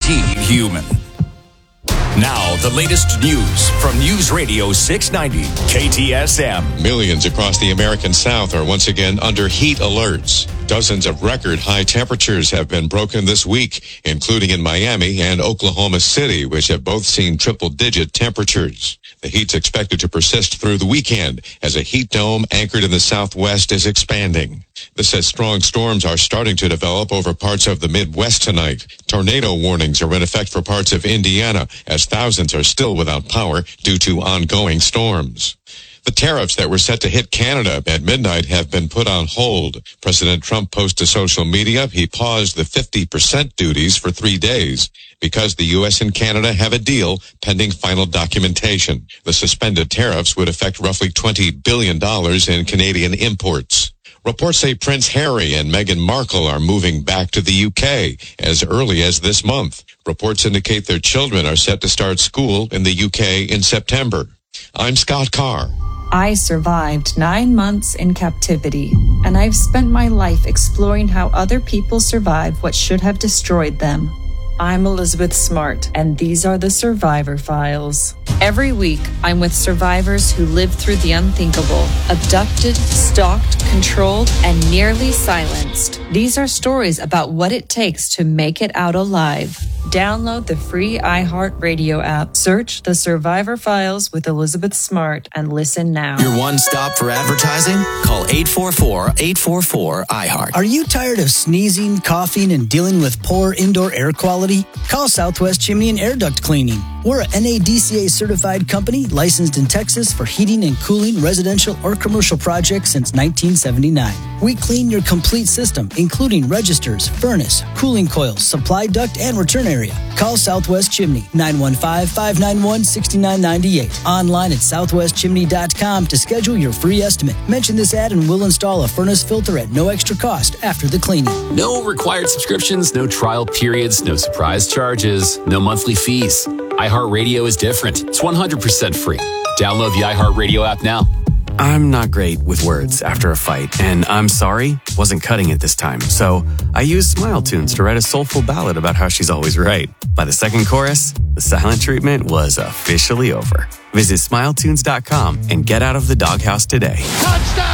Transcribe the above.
guaranteed human. Now, the latest news from News Radio 690 KTSM. Millions across the American South are once again under heat alerts. Dozens of record high temperatures have been broken this week, including in Miami and Oklahoma City, which have both seen triple-digit temperatures. The heat's expected to persist through the weekend as a heat dome anchored in the southwest is expanding. This as strong storms are starting to develop over parts of the Midwest tonight. Tornado warnings are in effect for parts of Indiana as thousands are still without power due to ongoing storms. The tariffs that were set to hit Canada at midnight have been put on hold. President Trump posted to social media he paused the 50% duties for 3 days because the U.S. and Canada have a deal pending final documentation. The suspended tariffs would affect roughly $20 billion in Canadian imports. Reports say Prince Harry and Meghan Markle are moving back to the UK as early as this month. Reports indicate their children are set to start school in the UK in September. I'm Scott Carr. I survived 9 months in captivity, and I've spent my life exploring how other people survive what should have destroyed them. I'm Elizabeth Smart, and these are the Survivor Files. Every week, I'm with survivors who lived through the unthinkable, abducted, stalked, controlled, and nearly silenced. These are stories about what it takes to make it out alive. Download the free iHeartRadio app, search The Survivor Files with Elizabeth Smart, and listen now. Your one stop for advertising? Call 844-844-iHeart. Are you tired of sneezing, coughing, and dealing with poor indoor air quality? Call Southwest Chimney and Air Duct Cleaning. We're a NADCA certified company licensed in Texas for heating and cooling residential or commercial projects since 1979. We clean your complete system, including registers, furnace, cooling coils, supply duct, and return area. Call Southwest Chimney, 915-591-6998. Online at southwestchimney.com to schedule your free estimate. Mention this ad and we'll install a furnace filter at no extra cost after the cleaning. No required subscriptions, no trial periods, no surprise charges, no monthly fees. iHeartRadio is different. It's 100% free. Download the iHeartRadio app now. I'm not great with words after a fight, and I'm sorry wasn't cutting it this time. So I used Smile Tunes to write a soulful ballad about how she's always right. By the second chorus, the silent treatment was officially over. Visit SmileTunes.com and get out of the doghouse today. Touchdown!